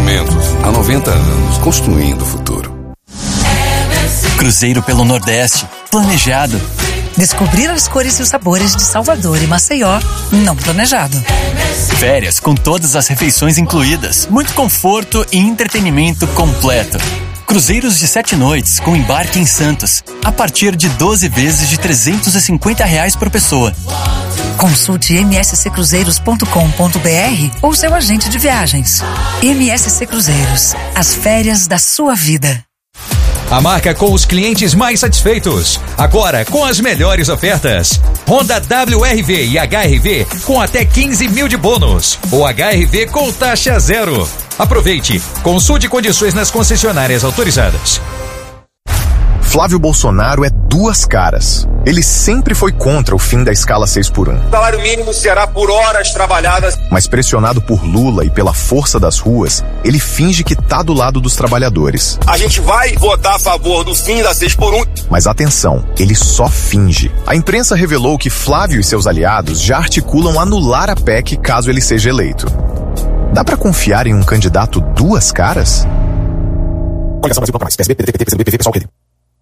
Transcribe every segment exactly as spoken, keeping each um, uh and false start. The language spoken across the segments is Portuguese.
Investimentos. Há noventa anos, construindo o futuro. Cruzeiro pelo Nordeste. Planejado. Descobrir as cores e os sabores de Salvador e Maceió. Não planejado. Férias com todas as refeições incluídas. Muito conforto e entretenimento completo. Cruzeiros de sete noites com embarque em Santos. A partir de doze vezes de trezentos e cinquenta reais por pessoa. Consulte m s c cruzeiros ponto com ponto b r ou seu agente de viagens. M S C Cruzeiros. As férias da sua vida. A marca com os clientes mais satisfeitos. Agora com as melhores ofertas. Honda W R V e H R V com até quinze mil de bônus. Ou H R V com taxa zero. Aproveite. Consulte condições nas concessionárias autorizadas. Flávio Bolsonaro é duas caras. Ele sempre foi contra o fim da escala seis por um. O salário mínimo será por horas trabalhadas. Mas pressionado por Lula e pela força das ruas, ele finge que tá do lado dos trabalhadores. A gente vai votar a favor do fim da seis por um. Mas atenção, ele só finge. A imprensa revelou que Flávio e seus aliados já articulam anular a P E C caso ele seja eleito. Dá pra confiar em um candidato duas caras? Coligação Brasil Mais. P S B, P D T, P T, P C B, P V, pessoal, P D.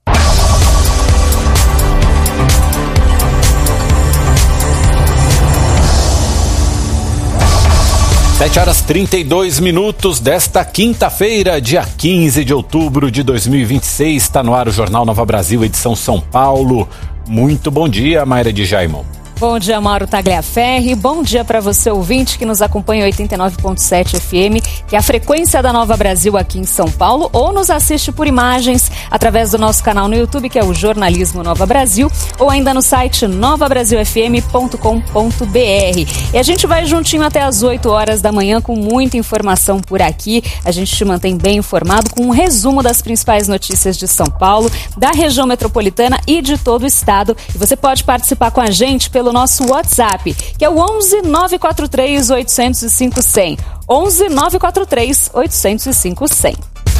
sete horas e trinta e dois minutos desta quinta-feira, dia quinze de outubro de dois mil e vinte e seis. Está no ar o Jornal Nova Brasil, edição São Paulo. Muito bom dia, Mayra de Jaimon. Bom dia, Mauro Tagliaferri. Bom dia para você, ouvinte, que nos acompanha em oitenta e nove ponto sete F M, que é a frequência da Nova Brasil aqui em São Paulo, ou nos assiste por imagens através do nosso canal no YouTube, que é o Jornalismo Nova Brasil, ou ainda no site nova brasil f m ponto com ponto b r. E a gente vai juntinho até as oito horas da manhã com muita informação por aqui. A gente te mantém bem informado com um resumo das principais notícias de São Paulo, da região metropolitana e de todo o estado. E você pode participar com a gente pelo pelo nosso WhatsApp, que é o onze nove quatro três oito zero cinco zero zero. onze nove quatro três oito zero cinco zero.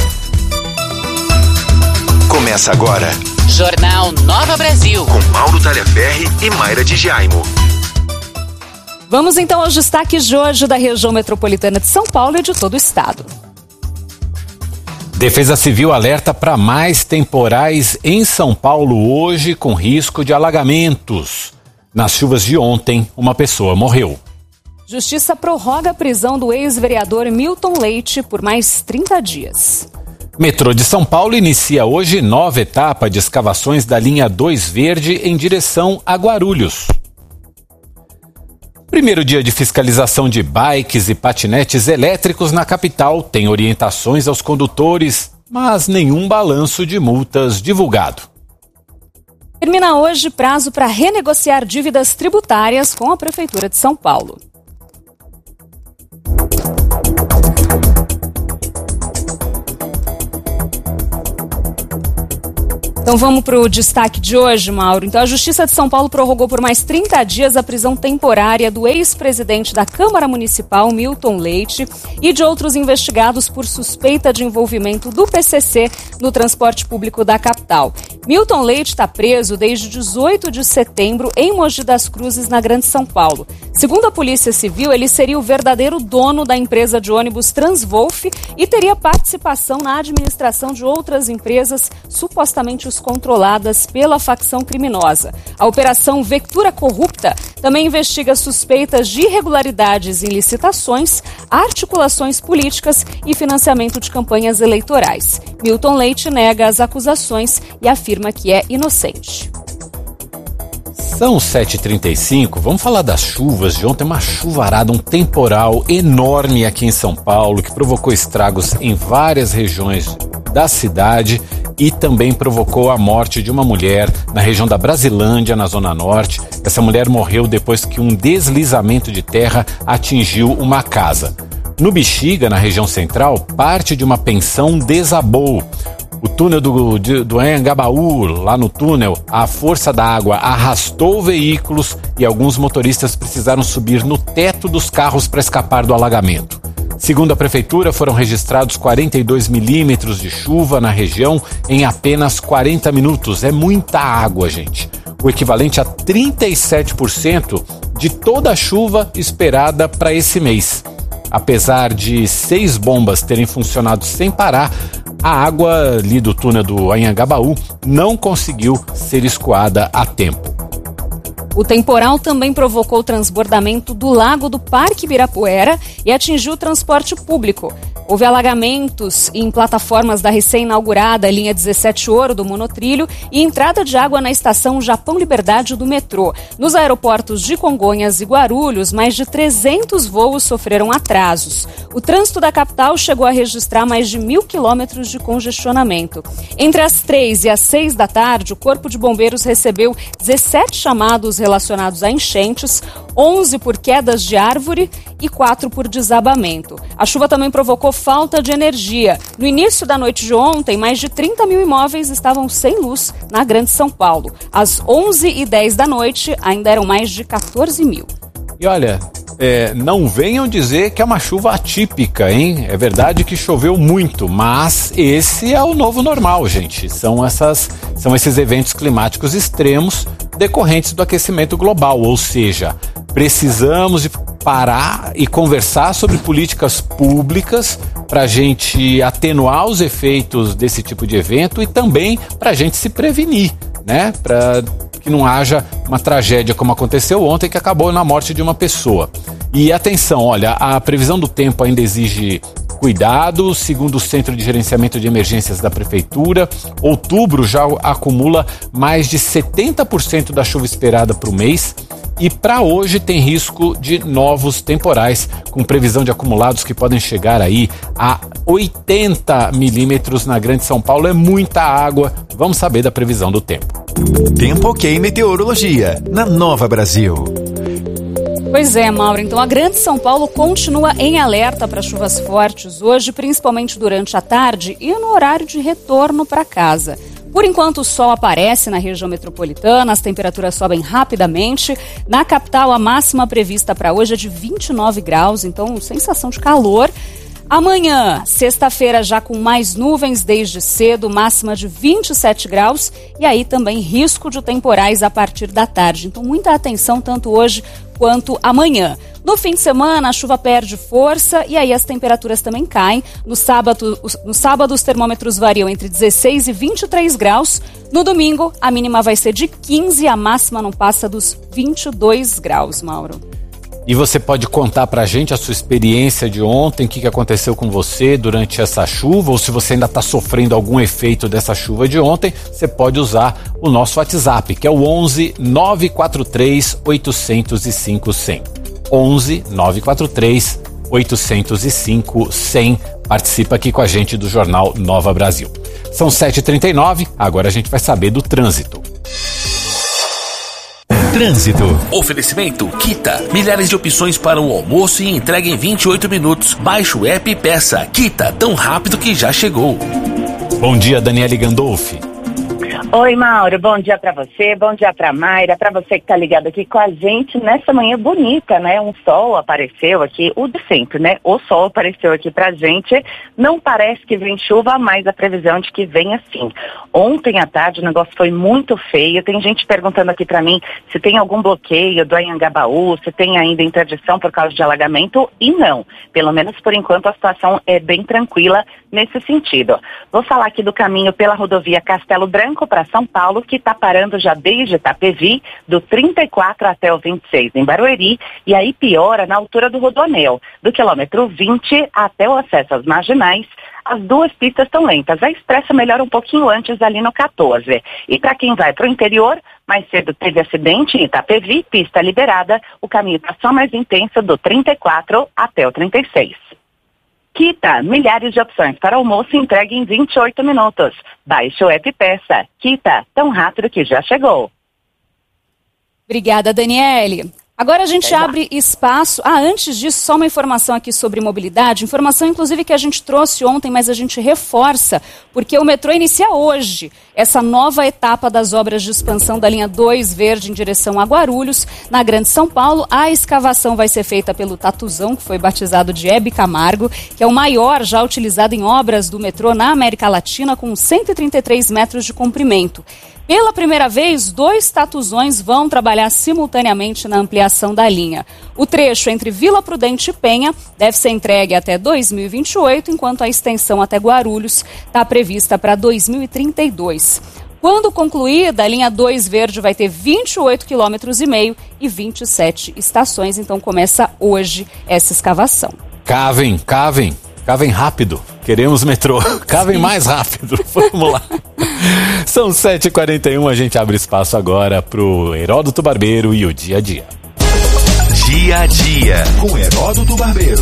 Começa agora. Jornal Nova Brasil. Com Mauro Tagliaferri e Mayra de Jaimon. Vamos então aos destaques de hoje da região metropolitana de São Paulo e de todo o estado. Defesa Civil alerta para mais temporais em São Paulo hoje, com risco de alagamentos. Nas chuvas de ontem, uma pessoa morreu. Justiça prorroga a prisão do ex-vereador Milton Leite por mais trinta dias. Metrô de São Paulo inicia hoje nova etapa de escavações da linha dois Verde em direção a Guarulhos. Primeiro dia de fiscalização de bikes e patinetes elétricos na capital tem orientações aos condutores, mas nenhum balanço de multas divulgado. Termina hoje prazo para renegociar dívidas tributárias com a Prefeitura de São Paulo. Então vamos para o destaque de hoje, Mauro. Então a Justiça de São Paulo prorrogou por mais trinta dias a prisão temporária do ex-presidente da Câmara Municipal, Milton Leite, e de outros investigados por suspeita de envolvimento do P C C no transporte público da capital. Milton Leite está preso desde dezoito de setembro em Mogi das Cruzes, na Grande São Paulo. Segundo a Polícia Civil, ele seria o verdadeiro dono da empresa de ônibus Transvolf e teria participação na administração de outras empresas supostamente controladas pela facção criminosa. A Operação Vectura Corrupta também investiga suspeitas de irregularidades em licitações, articulações políticas e financiamento de campanhas eleitorais. Milton Leite nega as acusações e afirma que é inocente. São sete e trinta e cinco, vamos falar das chuvas de ontem, uma chuvarada, um temporal enorme aqui em São Paulo que provocou estragos em várias regiões da cidade e também provocou a morte de uma mulher na região da Brasilândia, na Zona Norte. Essa mulher morreu depois que um deslizamento de terra atingiu uma casa. No Bexiga, na região central, parte de uma pensão desabou. O túnel do, do Anhangabaú, lá no túnel, a força da água arrastou veículos e alguns motoristas precisaram subir no teto dos carros para escapar do alagamento. Segundo a prefeitura, foram registrados quarenta e dois milímetros de chuva na região em apenas quarenta minutos. É muita água, gente. O equivalente a trinta e sete por cento de toda a chuva esperada para esse mês. Apesar de seis bombas terem funcionado sem parar, a água ali do túnel do Anhangabaú não conseguiu ser escoada a tempo. O temporal também provocou o transbordamento do lago do Parque Ibirapuera e atingiu o transporte público. Houve alagamentos em plataformas da recém-inaugurada linha dezessete Ouro do monotrilho e entrada de água na estação Japão Liberdade do metrô. Nos aeroportos de Congonhas e Guarulhos, mais de trezentos voos sofreram atrasos. O trânsito da capital chegou a registrar mais de mil quilômetros de congestionamento. Entre as três e as seis da tarde, o Corpo de Bombeiros recebeu dezessete chamados relacionados a enchentes, onze por quedas de árvore e quatro por desabamento. A chuva também provocou falta de energia. No início da noite de ontem, mais de trinta mil imóveis estavam sem luz na Grande São Paulo. Às onze e dez da noite, ainda eram mais de quatorze mil. E olha, é, não venham dizer que é uma chuva atípica, hein? É verdade que choveu muito, mas esse é o novo normal, gente. São, essas, são esses eventos climáticos extremos decorrentes do aquecimento global, ou seja, precisamos de parar e conversar sobre políticas públicas para a gente atenuar os efeitos desse tipo de evento e também para a gente se prevenir, né? Para que não haja uma tragédia como aconteceu ontem, que acabou na morte de uma pessoa. E atenção, olha, a previsão do tempo ainda exige cuidado. Segundo o Centro de Gerenciamento de Emergências da Prefeitura, outubro já acumula mais de setenta por cento da chuva esperada para o mês. E para hoje tem risco de novos temporais, com previsão de acumulados que podem chegar aí a oitenta milímetros na Grande São Paulo. É muita água. Vamos saber da previsão do tempo. Tempo Ok Meteorologia, na Nova Brasil. Pois é, Mauro. Então a Grande São Paulo continua em alerta para chuvas fortes hoje, principalmente durante a tarde e no horário de retorno para casa. Por enquanto, o sol aparece na região metropolitana, as temperaturas sobem rapidamente. Na capital, a máxima prevista para hoje é de vinte e nove graus, então sensação de calor. Amanhã, sexta-feira, já com mais nuvens desde cedo, máxima de vinte e sete graus e aí também risco de temporais a partir da tarde. Então, muita atenção tanto hoje quanto amanhã. No fim de semana, a chuva perde força e aí as temperaturas também caem. No sábado, no sábado, os termômetros variam entre dezesseis e vinte e três graus. No domingo, a mínima vai ser de quinze e a máxima não passa dos vinte e dois graus, Mauro. E você pode contar pra gente a sua experiência de ontem, o que, que aconteceu com você durante essa chuva, ou se você ainda está sofrendo algum efeito dessa chuva de ontem, você pode usar o nosso WhatsApp, que é o onze nove quatro três oito zero cinco zero zero. onze nove quatro três oito zero cinco zero zero. Participa aqui com a gente do Jornal Nova Brasil. São sete e trinta e nove, agora a gente vai saber do trânsito. Trânsito. Oferecimento Kita. Milhares de opções para o almoço e entrega em vinte e oito minutos. Baixe o app e peça. Kita, tão rápido que já chegou. Bom dia, Daniele Gandolfi. Oi, Mauro, bom dia pra você, bom dia pra Mayra, pra você que tá ligado aqui com a gente nessa manhã bonita, né? Um sol apareceu aqui, o de sempre, né? O sol apareceu aqui pra gente, não parece que vem chuva, mas a previsão de que vem assim. Ontem à tarde o negócio foi muito feio, tem gente perguntando aqui pra mim se tem algum bloqueio do Anhangabaú, se tem ainda interdição por causa de alagamento, e não. Pelo menos por enquanto a situação é bem tranquila nesse sentido. Vou falar aqui do caminho pela rodovia Castelo Branco para São Paulo, que está parando já desde Itapevi, do trinta e quatro até o vinte e seis em Barueri, e aí piora na altura do Rodoanel, do quilômetro vinte até o acesso às Marginais. As duas pistas estão lentas, a expressa melhora um pouquinho antes ali no quatorze. E para quem vai para o interior, mais cedo teve acidente em Itapevi, pista liberada, o caminho está só mais intenso do trinta e quatro até o trinta e seis. Kita, milhares de opções para almoço entregue em vinte e oito minutos. Baixe o app e peça. Kita, tão rápido que já chegou. Obrigada, Daniele. Agora a gente abre espaço. Ah, antes disso, só uma informação aqui sobre mobilidade. Informação, inclusive, que a gente trouxe ontem, mas a gente reforça, porque o metrô inicia hoje essa nova etapa das obras de expansão da linha dois Verde em direção a Guarulhos, na Grande São Paulo. A escavação vai ser feita pelo Tatuzão, que foi batizado de Hebe Camargo, que é o maior já utilizado em obras do metrô na América Latina, com cento e trinta e três metros de comprimento. Pela primeira vez, dois tatuzões vão trabalhar simultaneamente na ampliação da linha. O trecho entre Vila Prudente e Penha deve ser entregue até dois mil e vinte e oito, enquanto a extensão até Guarulhos está prevista para dois mil e trinta e dois. Quando concluída, a linha dois verde vai ter vinte e oito quilômetros e meio e vinte e sete estações, então começa hoje essa escavação. Cavem, cavem, cavem rápido. Queremos metrô. Cavem mais rápido. Vamos lá. São sete e quarenta e um, a gente abre espaço agora pro Heródoto Barbeiro e o Dia a Dia. Dia a Dia, com Heródoto Barbeiro.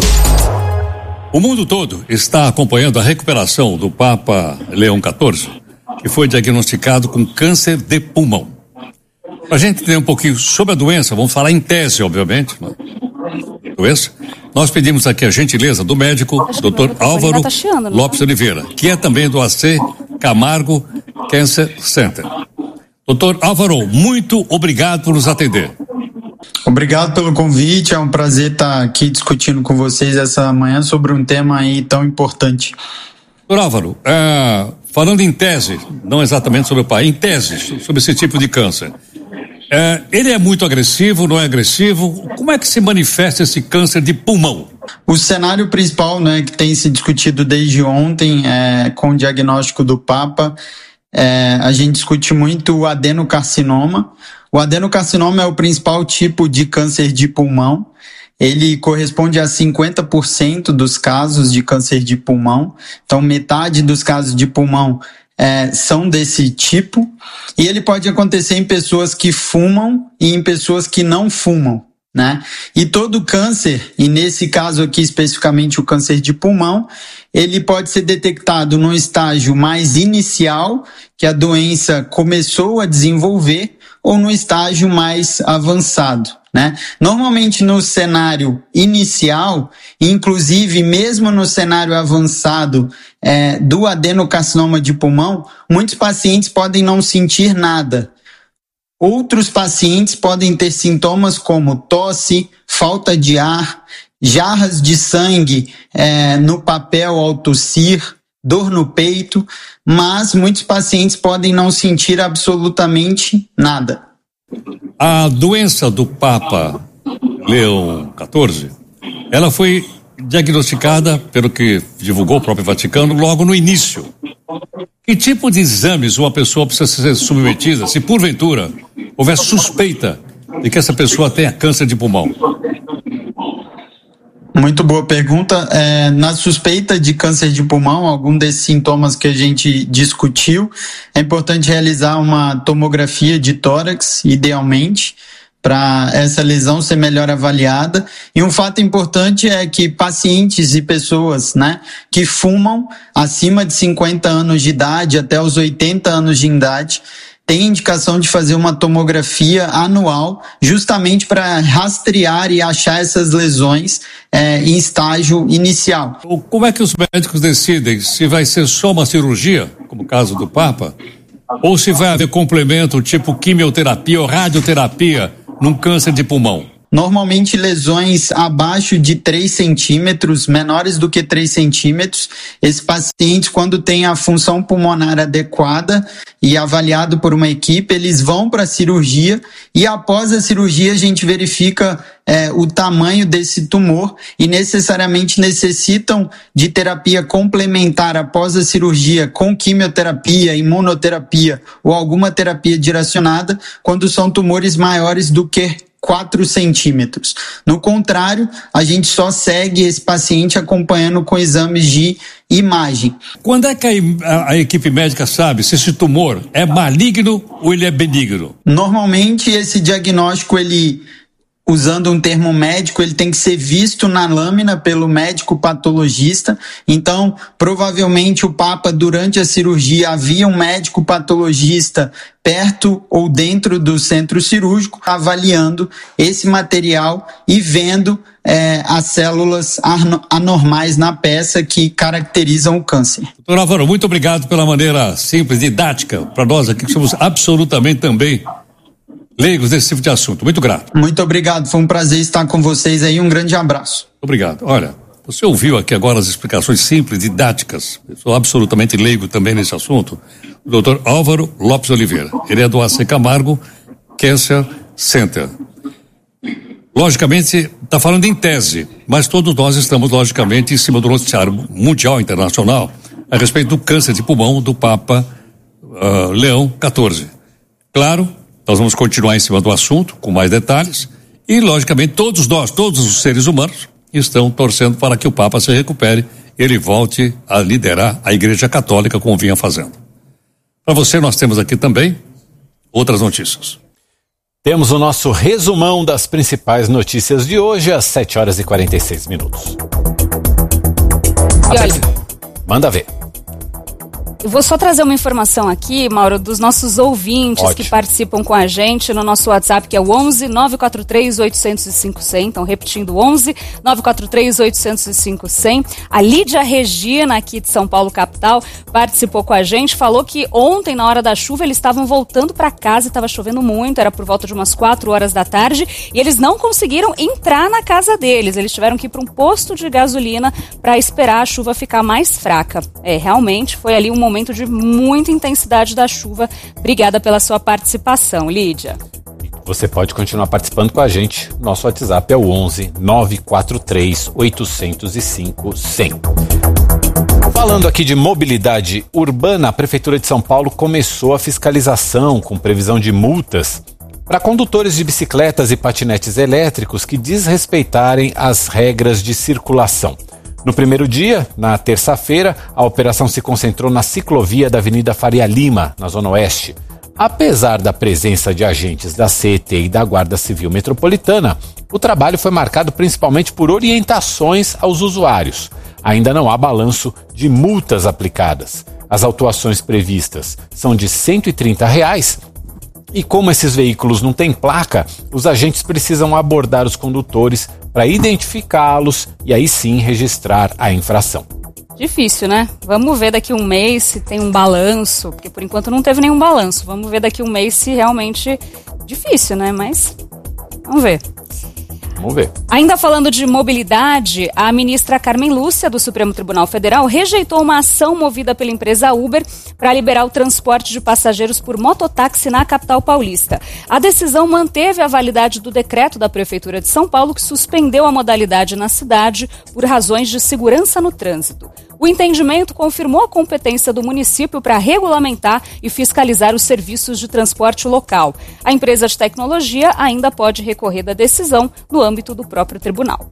O mundo todo está acompanhando a recuperação do Papa Leão quatorze, que foi diagnosticado com câncer de pulmão. Para a gente entender um pouquinho sobre a doença, vamos falar em tese, obviamente, né? Doença. Nós pedimos aqui a gentileza do médico, doutor Álvaro tá chiando, Lopes Oliveira, que é também do A C Camargo Cancer Center. Doutor Álvaro, muito obrigado por nos atender. Obrigado pelo convite, é um prazer estar aqui discutindo com vocês essa manhã sobre um tema aí tão importante. Doutor Álvaro, é, falando em tese, não exatamente sobre o pai, em tese, sobre esse tipo de câncer. É, ele é muito agressivo, não é agressivo? Como é que se manifesta esse câncer de pulmão? O cenário principal, né, que tem se discutido desde ontem é, com o diagnóstico do Papa, é, a gente discute muito o adenocarcinoma. O adenocarcinoma é o principal tipo de câncer de pulmão. Ele corresponde a cinquenta por cento dos casos de câncer de pulmão. Então, metade dos casos de pulmão É, são desse tipo, e ele pode acontecer em pessoas que fumam e em pessoas que não fumam, né? E todo câncer, e nesse caso aqui especificamente o câncer de pulmão, ele pode ser detectado num estágio mais inicial, que a doença começou a desenvolver, ou no estágio mais avançado, né? Normalmente no cenário inicial, inclusive mesmo no cenário avançado é, do adenocarcinoma de pulmão, muitos pacientes podem não sentir nada. Outros pacientes podem ter sintomas como tosse, falta de ar, jarras de sangue é, no papel ao tossir, dor no peito, mas muitos pacientes podem não sentir absolutamente nada. A doença do Papa Leão quatorze, ela foi diagnosticada, pelo que divulgou o próprio Vaticano, logo no início. Que tipo de exames uma pessoa precisa ser submetida se, porventura, houver suspeita de que essa pessoa tenha câncer de pulmão? Muito boa pergunta. É, na suspeita de câncer de pulmão, algum desses sintomas que a gente discutiu, é importante realizar uma tomografia de tórax, idealmente, para essa lesão ser melhor avaliada. E um fato importante é que pacientes e pessoas, né, que fumam acima de cinquenta anos de idade até os oitenta anos de idade, tem indicação de fazer uma tomografia anual, justamente para rastrear e achar essas lesões é, em estágio inicial. Como é que os médicos decidem se vai ser só uma cirurgia, como o caso do Papa, ou se vai haver complemento tipo quimioterapia ou radioterapia num câncer de pulmão? Normalmente lesões abaixo de três centímetros, menores do que três centímetros, esses pacientes, quando têm a função pulmonar adequada e avaliado por uma equipe, eles vão para a cirurgia e após a cirurgia a gente verifica é, o tamanho desse tumor e necessariamente necessitam de terapia complementar após a cirurgia com quimioterapia, imunoterapia ou alguma terapia direcionada quando são tumores maiores do que quatro centímetros. No contrário, a gente só segue esse paciente acompanhando com exames de imagem. Quando é que a, a equipe médica sabe se esse tumor é maligno ou ele é benigno? Normalmente esse diagnóstico, ele, usando um termo médico, ele tem que ser visto na lâmina pelo médico patologista. Então, provavelmente o Papa, durante a cirurgia, havia um médico patologista perto ou dentro do centro cirúrgico, avaliando esse material e vendo é, as células anormais na peça que caracterizam o câncer. Doutor Álvaro, muito obrigado pela maneira simples, didática, para nós aqui que somos absolutamente também leigos desse tipo de assunto. Muito grato. Muito obrigado, foi um prazer estar com vocês aí, um grande abraço. Obrigado. Olha, Você ouviu aqui agora as explicações simples, didáticas, eu sou absolutamente leigo também nesse assunto, do doutor Álvaro Lopes Oliveira. Ele é do A C Camargo Cancer Center. Logicamente, está falando em tese, mas todos nós estamos, logicamente, em cima do noticiário mundial, internacional, a respeito do câncer de pulmão do Papa uh, Leão quatorze. Claro, nós vamos continuar em cima do assunto, com mais detalhes, e, logicamente, todos nós, todos os seres humanos, estão torcendo para que o Papa se recupere e ele volte a liderar a Igreja Católica como vinha fazendo. Para você, nós temos aqui também outras notícias. Temos o nosso resumão das principais notícias de hoje, às sete horas e quarenta e seis minutos. E olha, manda ver. Eu vou só trazer uma informação aqui, Mauro, dos nossos ouvintes Ótimo. que participam com a gente no nosso WhatsApp, que é o onze nove quatro três oito zero cinco zero zero. Então, repetindo, onze nove quatro três oito zero cinco zero zero. A Lídia Regina, aqui de São Paulo, capital, participou com a gente, falou que ontem, na hora da chuva, eles estavam voltando para casa e estava chovendo muito, era por volta de umas quatro horas da tarde, e eles não conseguiram entrar na casa deles. Eles tiveram que ir para um posto de gasolina para esperar a chuva ficar mais fraca. É, realmente, foi ali um momento momento de muita intensidade da chuva. Obrigada pela sua participação, Lídia. Você pode continuar participando com a gente. Nosso WhatsApp é o onze nove quatro três oito zero cinco zero. Falando aqui de mobilidade urbana, a Prefeitura de São Paulo começou a fiscalização com previsão de multas para condutores de bicicletas e patinetes elétricos que desrespeitarem as regras de circulação. No primeiro dia, na terça-feira, a operação se concentrou na ciclovia da Avenida Faria Lima, na Zona Oeste. Apesar da presença de agentes da C E T e da Guarda Civil Metropolitana, o trabalho foi marcado principalmente por orientações aos usuários. Ainda não há balanço de multas aplicadas. As autuações previstas são de cento e trinta reais. E como esses veículos não têm placa, os agentes precisam abordar os condutores para identificá-los e aí sim registrar a infração. Difícil, né? Vamos ver daqui um mês se tem um balanço, porque por enquanto não teve nenhum balanço. Vamos ver daqui um mês se realmente... Difícil, né? Mas vamos ver. Vamos ver. Ainda falando de mobilidade, a ministra Carmen Lúcia, do Supremo Tribunal Federal, rejeitou uma ação movida pela empresa Uber para liberar o transporte de passageiros por mototáxi na capital paulista. A decisão manteve a validade do decreto da Prefeitura de São Paulo, que suspendeu a modalidade na cidade por razões de segurança no trânsito. O entendimento confirmou a competência do município para regulamentar e fiscalizar os serviços de transporte local. A empresa de tecnologia ainda pode recorrer da decisão no âmbito do próprio tribunal.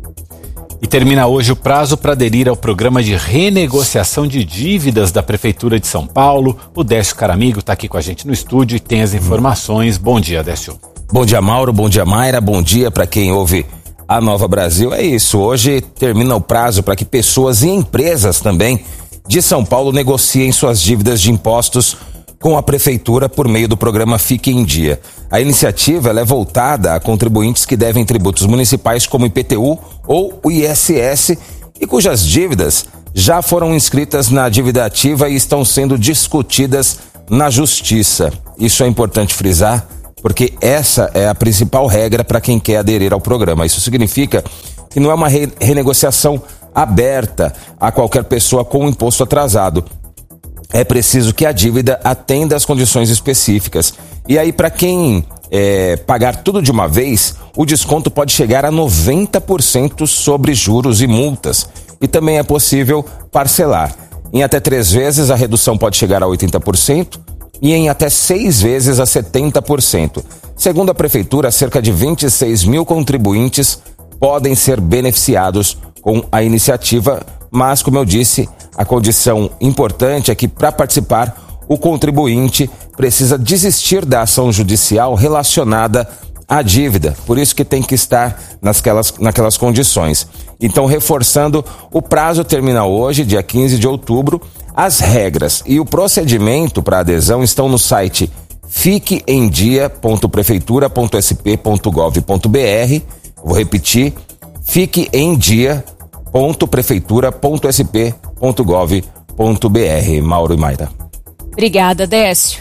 E termina hoje o prazo para aderir ao programa de renegociação de dívidas da Prefeitura de São Paulo. O Décio Caramigo está aqui com a gente no estúdio e tem as informações. Bom dia, Décio. Bom dia, Mauro. Bom dia, Mayra. Bom dia para quem ouve a Nova Brasil. É isso, hoje termina o prazo para que pessoas e empresas também de São Paulo negociem suas dívidas de impostos com a Prefeitura por meio do programa Fique em Dia. A iniciativa ela é voltada a contribuintes que devem tributos municipais como I P T U ou o I S S e cujas dívidas já foram inscritas na dívida ativa e estão sendo discutidas na Justiça. Isso é importante frisar, porque essa é a principal regra para quem quer aderir ao programa. Isso significa que não é uma re- renegociação aberta a qualquer pessoa com o imposto atrasado. É preciso que a dívida atenda às condições específicas. E aí, para quem é, pagar tudo de uma vez, o desconto pode chegar a noventa por cento sobre juros e multas. E também é possível parcelar. Em até três vezes, a redução pode chegar a oitenta por cento. E em até seis vezes a setenta por cento. Segundo a Prefeitura, cerca de vinte e seis mil contribuintes podem ser beneficiados com a iniciativa, mas, como eu disse, a condição importante é que, para participar, o contribuinte precisa desistir da ação judicial relacionada à dívida. Por isso que tem que estar nasquelas, naquelas condições. Então, reforçando, o prazo termina hoje, dia quinze de outubro. As regras e o procedimento para adesão estão no site fique em dia ponto prefeitura ponto s p ponto gov ponto b r. Vou repetir, fique em dia ponto prefeitura ponto s p ponto gov ponto b r. Mauro e Mayra. Obrigada, Décio.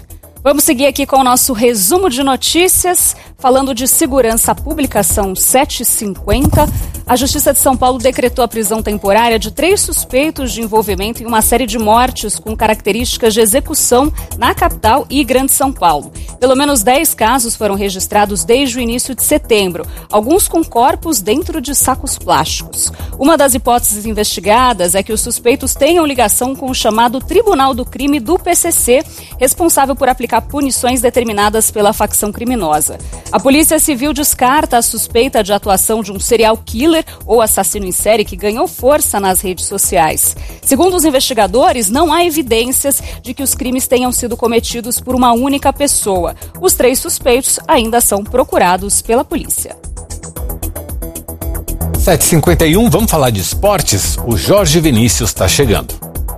Vamos seguir aqui com o nosso resumo de notícias, falando de segurança pública, são sete e cinquenta. A Justiça de São Paulo decretou a prisão temporária de três suspeitos de envolvimento em uma série de mortes com características de execução na capital e Grande São Paulo. Pelo menos dez casos foram registrados desde o início de setembro, alguns com corpos dentro de sacos plásticos. Uma das hipóteses investigadas é que os suspeitos tenham ligação com o chamado Tribunal do Crime do P C C, responsável por aplicar punições determinadas pela facção criminosa. A Polícia Civil descarta a suspeita de atuação de um serial killer ou assassino em série que ganhou força nas redes sociais. Segundo os investigadores, não há evidências de que os crimes tenham sido cometidos por uma única pessoa. Os três suspeitos ainda são procurados pela polícia. sete e cinquenta e um, vamos falar de esportes? O Jorge Vinícius está chegando.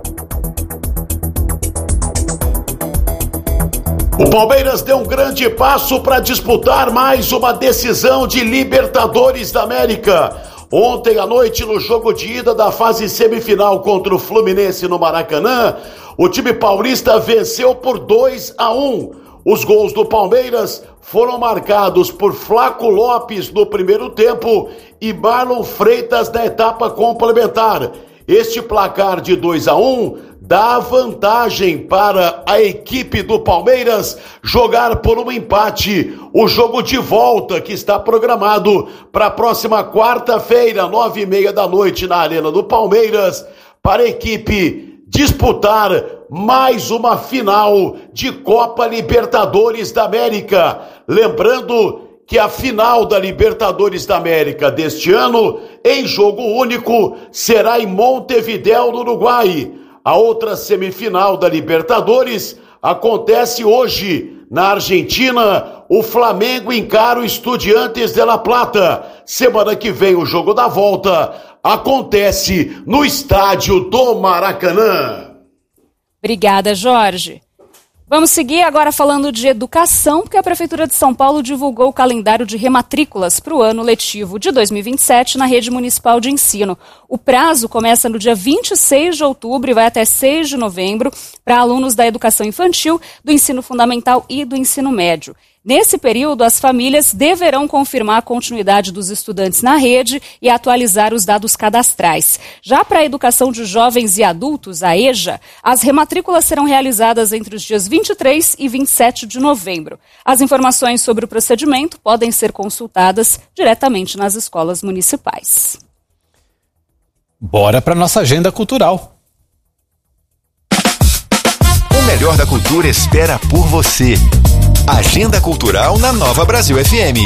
O Palmeiras deu um grande passo para disputar mais uma decisão de Libertadores da América. Ontem à noite, no jogo de ida da fase semifinal contra o Fluminense no Maracanã, o time paulista venceu por dois a um. Os gols do Palmeiras foram marcados por Flaco Lopes no primeiro tempo e Marlon Freitas na etapa complementar. Este placar de dois a um dá vantagem para a equipe do Palmeiras jogar por um empate. O jogo de volta que está programado para a próxima quarta-feira, nove e meia da noite, na Arena do Palmeiras, para a equipe disputar mais uma final de Copa Libertadores da América. Lembrando que a final da Libertadores da América deste ano, em jogo único, será em Montevidéu, no Uruguai. A outra semifinal da Libertadores acontece hoje, na Argentina. O Flamengo encara o Estudiantes de La Plata. Semana que vem o jogo da volta acontece no estádio do Maracanã. Obrigada, Jorge. Vamos seguir agora falando de educação, porque a Prefeitura de São Paulo divulgou o calendário de rematrículas para o ano letivo de dois mil e vinte e sete na rede municipal de ensino. O prazo começa no dia vinte e seis de outubro e vai até seis de novembro para alunos da educação infantil, do ensino fundamental e do ensino médio. Nesse período, as famílias deverão confirmar a continuidade dos estudantes na rede e atualizar os dados cadastrais. Já para a educação de jovens e adultos, a EJA, as rematrículas serão realizadas entre os dias vinte e três e vinte e sete de novembro. As informações sobre o procedimento podem ser consultadas diretamente nas escolas municipais. Bora para nossa agenda cultural. O melhor da cultura espera por você. Agenda Cultural na Nova Brasil F M.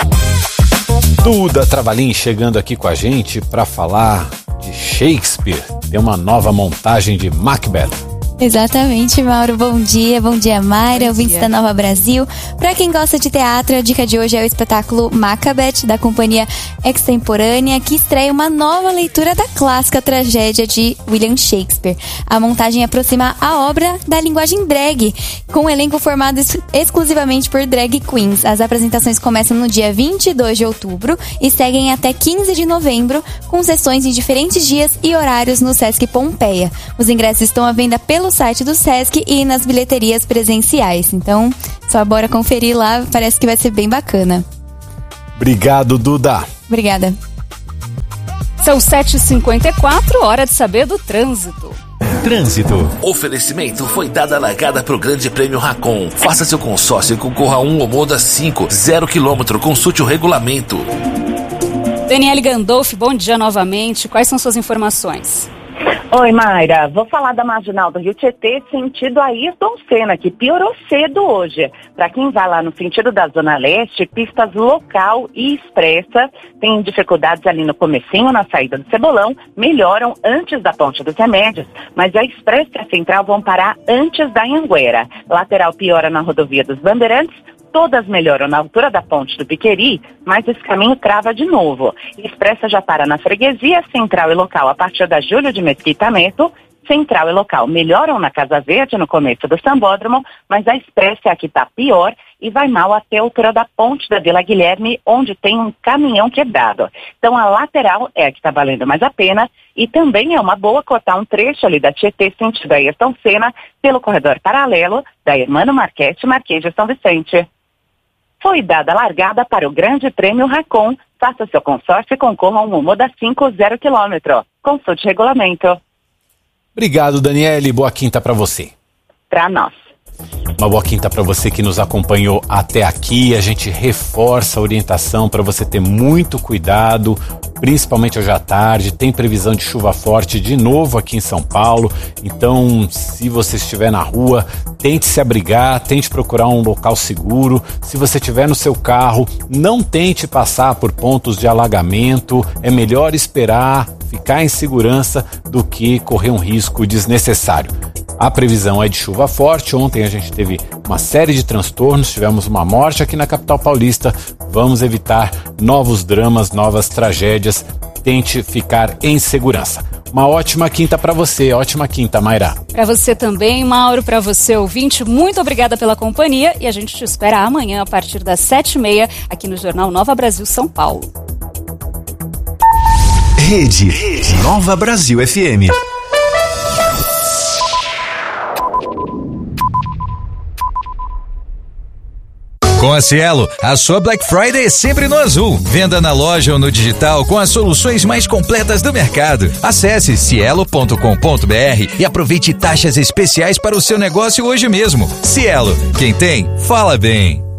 Duda Travalim chegando aqui com a gente para falar de Shakespeare. Tem uma nova montagem de Macbeth. Exatamente, Mauro. Bom dia, bom dia, Mayra, ouvintes da Nova Brasil. Para quem gosta de teatro, a dica de hoje é o espetáculo Macbeth, da companhia Extemporânea, que estreia uma nova leitura da clássica tragédia de William Shakespeare. A montagem aproxima a obra da linguagem drag, com um elenco formado ex- exclusivamente por drag queens. As apresentações começam no dia vinte e dois de outubro e seguem até quinze de novembro, com sessões em diferentes dias e horários no Sesc Pompeia. Os ingressos estão à venda pelo site do Sesc e nas bilheterias presenciais. Então, só bora conferir lá, parece que vai ser bem bacana. Obrigado, Duda. Obrigada. São sete e cinquenta e quatro, hora de saber do trânsito. Trânsito. Oferecimento foi dada a largada para o Grande Prêmio Racon. Faça seu consórcio e concorra a um Omoda cinco, zero quilômetro. Consulte o regulamento. Daniele Gandolfi, bom dia novamente. Quais são suas informações? Oi, Mayra. Vou falar da Marginal do Rio Tietê, sentido Ayrton Senna, que piorou cedo hoje. Para quem vai lá no sentido da Zona Leste, pistas local e expressa tem dificuldades ali no comecinho, na saída do Cebolão, melhoram antes da Ponte dos Remédios, mas a expressa e a central vão parar antes da Anhanguera. Lateral piora na rodovia dos Bandeirantes, todas melhoram na altura da Ponte do Piqueri, mas esse caminho trava de novo. Expressa já para na freguesia, central e local a partir da Júlio de Mesquita Neto Central e Local melhoram na Casa Verde, no começo do Sambódromo, mas a Express é a que está pior e vai mal até a altura da ponte da Vila Guilherme, onde tem um caminhão quebrado. Então a lateral é a que está valendo mais a pena e também é uma boa cortar um trecho ali da Tietê, sentido Ayrton Senna, pelo corredor paralelo da Hermano Marchetti, Marquês de São Vicente. Foi dada a largada para o Grande Prêmio Racon. Faça seu consórcio e concorra a um Momoda cinco zero quilômetro. Consulte regulamento. Obrigado, Daniele. Boa quinta para você. Para nós. Uma boa quinta para você que nos acompanhou até aqui. A gente reforça a orientação para você ter muito cuidado, principalmente hoje à tarde. Tem previsão de chuva forte de novo aqui em São Paulo. Então, se você estiver na rua, tente se abrigar, tente procurar um local seguro. Se você estiver no seu carro, não tente passar por pontos de alagamento. É melhor esperar, ficar em segurança do que correr um risco desnecessário. A previsão é de chuva forte. Ontem a gente teve uma série de transtornos, tivemos uma morte aqui na capital paulista. Vamos evitar novos dramas, novas tragédias. Tente ficar em segurança. Uma ótima quinta para você, ótima quinta, Mayra. Para você também, Mauro, para você ouvinte, muito obrigada pela companhia e a gente te espera amanhã a partir das sete e meia aqui no Jornal Nova Brasil São Paulo. Rede, Rede Nova Brasil F M. Com a Cielo, a sua Black Friday é sempre no azul. Venda na loja ou no digital com as soluções mais completas do mercado. Acesse cielo ponto com ponto b r e aproveite taxas especiais para o seu negócio hoje mesmo. Cielo, quem tem, fala bem.